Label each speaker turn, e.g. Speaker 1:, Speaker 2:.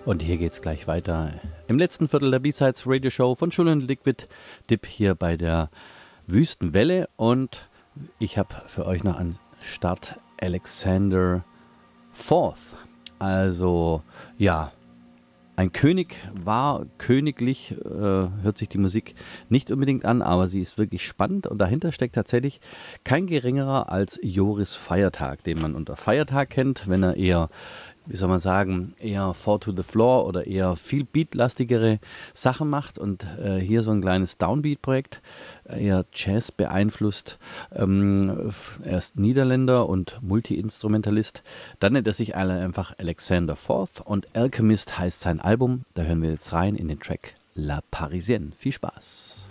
Speaker 1: Und hier geht's gleich weiter. Im letzten Viertel der B-Sides Radio Show von Julian Liquid Dip hier bei der Wüstenwelle. Und ich habe für euch noch an Start Alexander IV. Also, ja, ein König war königlich, hört sich die Musik nicht unbedingt an, aber sie ist wirklich spannend und dahinter steckt tatsächlich kein geringerer als Joris Feiertag, den man unter Feiertag kennt, wenn er eher, wie soll man sagen, eher Four to the Floor oder eher viel beatlastigere Sachen macht und hier so ein kleines Downbeat-Projekt, eher Jazz beeinflusst. Er ist Niederländer und Multi-Instrumentalist. Dann nennt er sich einfach Alexander IV und Alchemist heißt sein Album. Da hören wir jetzt rein in den Track La Parisienne. Viel Spaß!